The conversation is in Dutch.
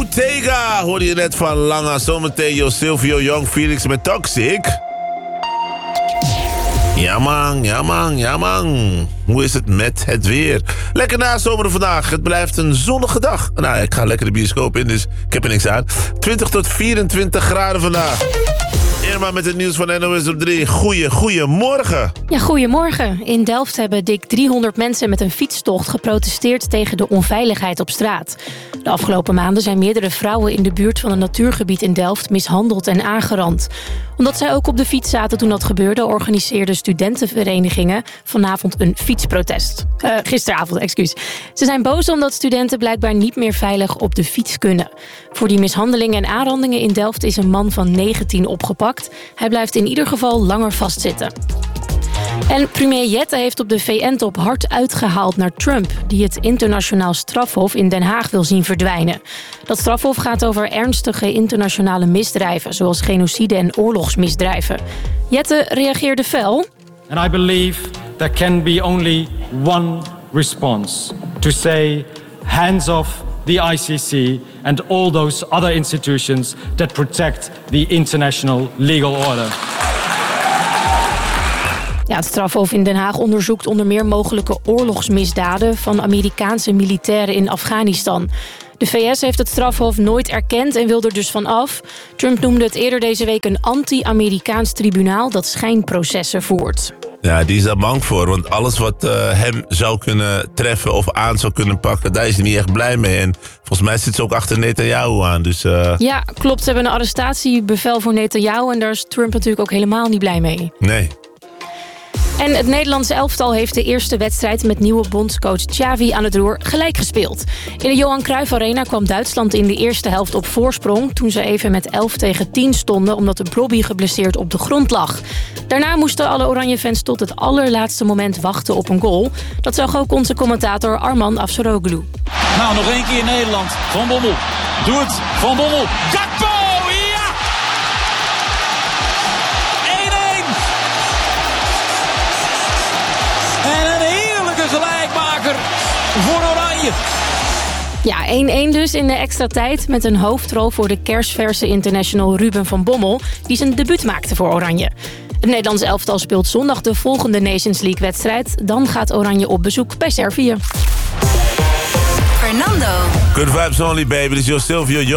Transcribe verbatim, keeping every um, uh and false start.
Bottega hoorde je net van Langa. Zometeen Jo Silvio, Young Felix met Toxic. Ja man, ja man, ja man. Hoe is het met het weer? Lekker nazomeren vandaag. Het blijft een zonnige dag. Nou, ik ga lekker de bioscoop in, dus ik heb er niks aan. twintig tot vierentwintig graden vandaag. Irma met het nieuws van N O S op drie. Goeie, goeiemorgen. Ja, goedemorgen. In Delft hebben dik driehonderd mensen met een fietstocht geprotesteerd tegen de onveiligheid op straat. De afgelopen maanden zijn meerdere vrouwen in de buurt van een natuurgebied in Delft mishandeld en aangerand. Omdat zij ook op de fiets zaten toen dat gebeurde, organiseerden studentenverenigingen vanavond een fietsprotest. Uh, gisteravond, excuus. Ze zijn boos omdat studenten blijkbaar niet meer veilig op de fiets kunnen. Voor die mishandelingen en aanrandingen in Delft is een man van negentien opgepakt. Hij blijft in ieder geval langer vastzitten. En premier Jette heeft op de V N-top hard uitgehaald naar Trump, die het internationaal strafhof in Den Haag wil zien verdwijnen. Dat strafhof gaat over ernstige internationale misdrijven, zoals genocide en oorlogsmisdrijven. Jette reageerde fel. And I believe there can be only one response: to say hands off the I C C and all those other institutions that protect the international legal order. Ja, het strafhof in Den Haag onderzoekt onder meer mogelijke oorlogsmisdaden van Amerikaanse militairen in Afghanistan. De V S heeft het strafhof nooit erkend en wil er dus van af. Trump noemde het eerder deze week een anti-Amerikaans tribunaal dat schijnprocessen voert. Ja, die is daar bang voor, want alles wat uh, hem zou kunnen treffen of aan zou kunnen pakken, daar is hij niet echt blij mee. En volgens mij zit ze ook achter Netanyahu aan. Dus, uh... Ja, klopt. Ze hebben een arrestatiebevel voor Netanyahu en daar is Trump natuurlijk ook helemaal niet blij mee. Nee. En het Nederlandse elftal heeft de eerste wedstrijd met nieuwe bondscoach Xavi aan het roer gelijk gespeeld. In de Johan Cruijff Arena kwam Duitsland in de eerste helft op voorsprong toen ze even met elf tegen tien stonden omdat de Brobby geblesseerd op de grond lag. Daarna moesten alle Oranje-fans tot het allerlaatste moment wachten op een goal. Dat zag ook onze commentator Arman Afsaroglu. Nou, nog één keer Nederland. Van Bommel. Doe het. Van Bommel. Gakpo! Ja! één-één. En een heerlijke gelijkmaker voor Oranje. Ja, één-één dus in de extra tijd met een hoofdrol voor de kersverse international Ruben van Bommel, die zijn debuut maakte voor Oranje. Het Nederlandse elftal speelt zondag de volgende Nations League-wedstrijd. Dan gaat Oranje op bezoek bij Servië. Fernando. Good vibes only, baby. Dit is Jo Silvio.